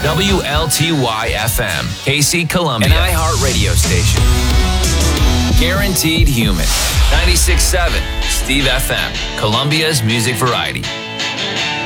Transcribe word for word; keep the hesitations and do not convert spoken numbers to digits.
W L T Y F M, K C, Columbia. An iHeart radio station. Guaranteed human. ninety-six point seven, Steve F M, Columbia's music variety.